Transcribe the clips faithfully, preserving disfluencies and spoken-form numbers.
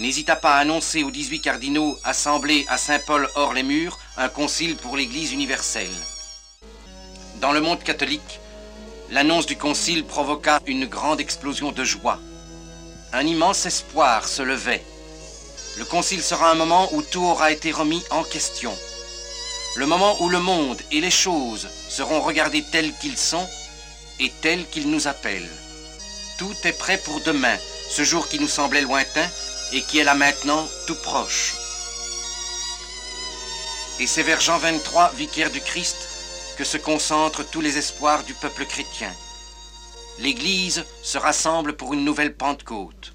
n'hésita pas à annoncer aux dix-huit cardinaux assemblés à Saint-Paul hors les murs un concile pour l'Église universelle. Dans le monde catholique, l'annonce du concile provoqua une grande explosion de joie. Un immense espoir se levait. Le concile sera un moment où tout aura été remis en question. Le moment où le monde et les choses seront regardés tels qu'ils sont et tels qu'ils nous appellent. Tout est prêt pour demain, ce jour qui nous semblait lointain et qui est là maintenant tout proche. Et c'est vers Jean vingt-trois, vicaire du Christ, que se concentrent tous les espoirs du peuple chrétien. L'Église se rassemble pour une nouvelle Pentecôte.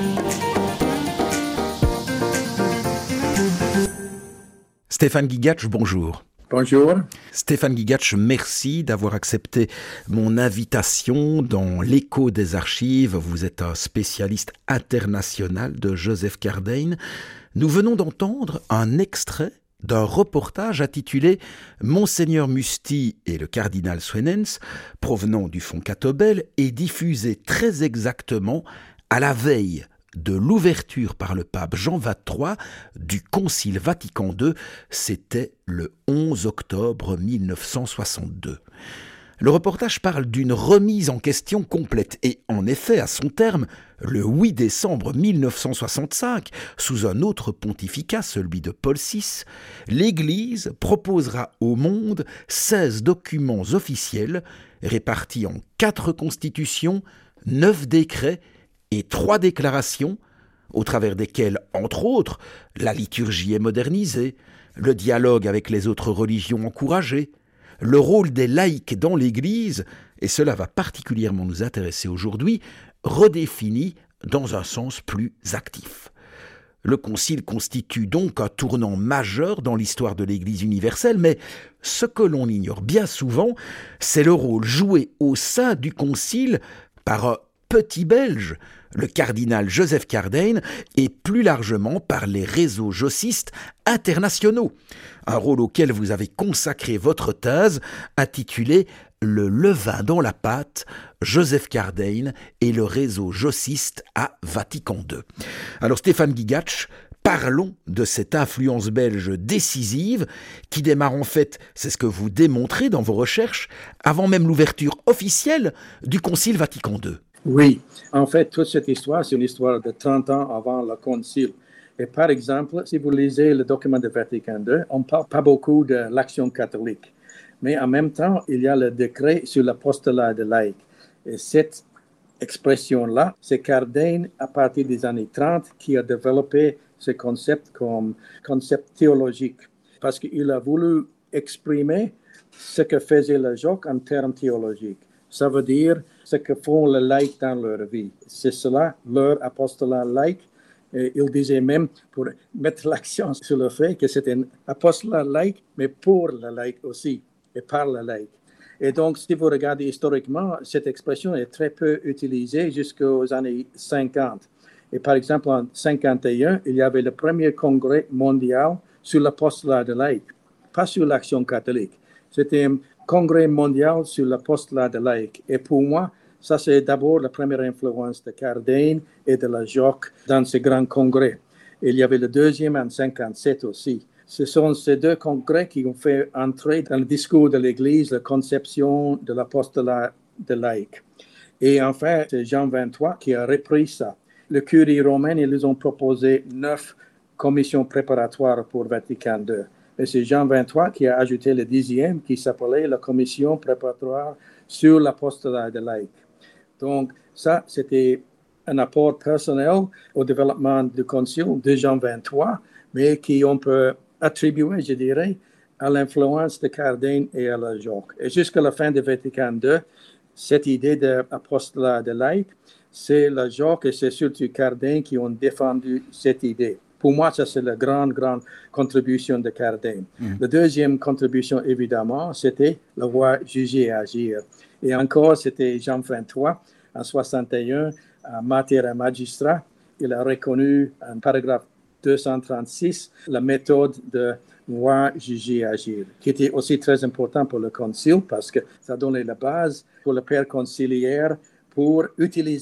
Stéphane Gigatch, bonjour. Bonjour. Stéphane Gigatch, merci d'avoir accepté mon invitation dans l'écho des archives. Vous êtes un spécialiste international de Joseph Cardijn. Nous venons d'entendre un extrait d'un reportage intitulé « Monseigneur Musti et le cardinal Swenens » provenant du Fonds Catobel et diffusé très exactement à la veille de l'ouverture par le pape Jean vingt-trois du Concile Vatican deux, c'était le onze octobre mille neuf cent soixante-deux. Le reportage parle d'une remise en question complète et en effet, à son terme, le huit décembre mille neuf cent soixante-cinq, sous un autre pontificat, celui de Paul six, l'Église proposera au monde seize documents officiels répartis en quatre constitutions, neuf décrets et trois déclarations, au travers desquelles, entre autres, la liturgie est modernisée, le dialogue avec les autres religions encouragé, le rôle des laïcs dans l'Église, et cela va particulièrement nous intéresser aujourd'hui, redéfini dans un sens plus actif. Le Concile constitue donc un tournant majeur dans l'histoire de l'Église universelle, mais ce que l'on ignore bien souvent, c'est le rôle joué au sein du Concile par un petit Belge, le cardinal Joseph Cardijn, et plus largement par les réseaux jossistes internationaux. Un rôle auquel vous avez consacré votre thèse intitulée « Le levain dans la pâte, Joseph Cardijn et le réseau jossiste à Vatican deux ». Alors Stéphane Gigatch, parlons de cette influence belge décisive qui démarre en fait, c'est ce que vous démontrez dans vos recherches, avant même l'ouverture officielle du Concile Vatican deux. Oui, en fait, toute cette histoire, c'est une histoire de trente ans avant le Concile. Et par exemple, si vous lisez le document de Vatican deux, on ne parle pas beaucoup de l'action catholique. Mais en même temps, il y a le décret sur l'apostolat de laïcs. Et cette expression-là, c'est Cardijn, à partir des années trente, qui a développé ce concept comme concept théologique. Parce qu'il a voulu exprimer ce que faisait le J O C en termes théologiques. Ça veut dire ce que font les laïcs dans leur vie. C'est cela, leur apostolat laïque. Et il disait même, pour mettre l'accent sur le fait que c'était un apostolat laïque, mais pour le laïc aussi, et par le laïc. Et donc, si vous regardez historiquement, cette expression est très peu utilisée jusqu'aux années cinquante. Et par exemple, en cinquante et un, il y avait le premier congrès mondial sur l'apostolat de laïc, pas sur l'action catholique. C'était un congrès mondial sur l'apostolat de laïc. Et pour moi, ça c'est d'abord la première influence de Cardijn et de la J O C dans ce grand congrès. Et il y avait le deuxième en cinquante-sept aussi. Ce sont ces deux congrès qui ont fait entrer dans le discours de l'Église la conception de l'apostolat de laïc. Et enfin, c'est Jean vingt-trois qui a repris ça. Le curie romain, ils ont proposé neuf commissions préparatoires pour Vatican deux. Et c'est Jean vingt-trois qui a ajouté le dixième qui s'appelait la commission préparatoire sur l'apostolat de laïc. Donc ça, c'était un apport personnel au développement du concile de Jean vingt-trois, mais qui on peut attribuer, je dirais, à l'influence de Cardijn et à la J O C. Et jusqu'à la fin de Vatican deux, cette idée d'apostolat de laïc, c'est la J O C et c'est surtout Cardijn qui ont défendu cette idée. Pour moi, ça c'est la grande, grande contribution de Cardijn. Mm. La deuxième contribution, évidemment, c'était la loi juger et agir. Et encore, c'était Jean vingt-trois, en soixante et un, à Mater Magistra. Il a reconnu, en paragraphe deux cent trente-six, la méthode de loi juger et agir, qui était aussi très important pour le concile parce que ça donnait la base pour le père conciliaire pour utiliser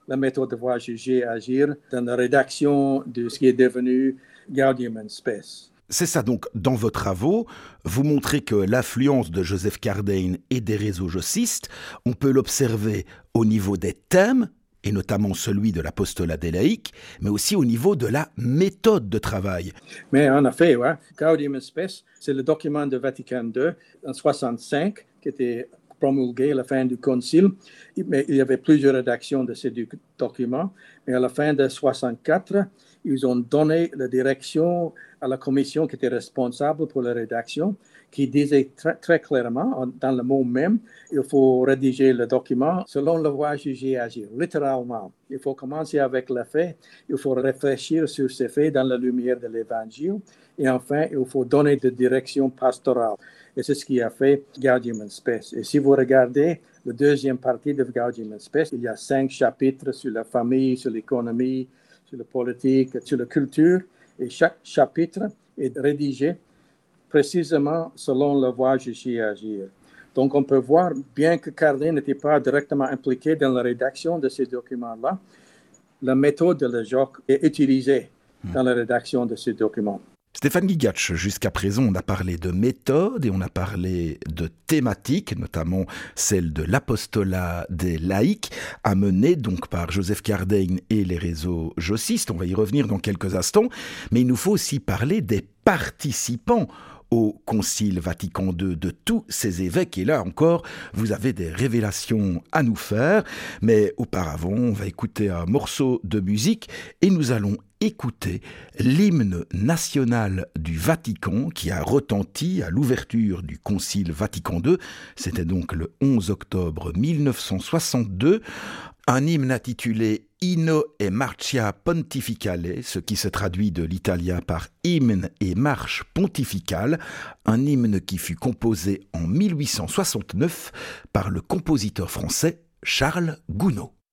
la méthode de voir, juger, agir dans la rédaction de ce qui est devenu Gaudium and Spes. C'est ça, donc, dans vos travaux, vous montrez que l'influence de Joseph Cardijn et des réseaux jossistes, on peut l'observer au niveau des thèmes, et notamment celui de l'apostolat des laïcs, mais aussi au niveau de la méthode de travail. Mais en effet, ouais, Gaudium and Spes, c'est le document de Vatican deux en soixante-cinq qui était promulgué à la fin du concile. Mais il y avait plusieurs rédactions de ces documents. Mais à la fin de soixante-quatre, ils ont donné la direction à la commission qui était responsable pour la rédaction, qui disait très, très clairement, dans le mot même, il faut rédiger le document selon le voir, juger et agir, littéralement. Il faut commencer avec les faits, il faut réfléchir sur ces faits dans la lumière de l'Évangile, et enfin, il faut donner des directions pastorales. Et c'est ce qui a fait Gaudium and Spes. Et si vous regardez la deuxième partie de Gaudium and Spes, il y a cinq chapitres sur la famille, sur l'économie, sur la politique, sur la culture, et chaque chapitre est rédigé précisément selon le voir, juger et agir. Donc, on peut voir, bien que Cardijn n'était pas directement impliqué dans la rédaction de ces documents-là, la méthode de Lejoc est utilisée dans la rédaction de ces documents. Stéphane Gigatch, jusqu'à présent, on a parlé de méthode et on a parlé de thématique, notamment celle de l'apostolat des laïcs, amenée donc par Joseph Cardijn et les réseaux jossistes. On va y revenir dans quelques instants, mais il nous faut aussi parler des participants au Concile Vatican deux, de tous ces évêques. Et là encore, vous avez des révélations à nous faire. Mais auparavant, on va écouter un morceau de musique et nous allons écouter l'hymne national du Vatican qui a retenti à l'ouverture du Concile Vatican deux. C'était donc le onze octobre mille neuf cent soixante-deux. Un hymne intitulé Inno e Marcia Pontificale, ce qui se traduit de l'italien par hymne et marche pontificale, un hymne qui fut composé en mille huit cent soixante-neuf par le compositeur français Charles Gounod.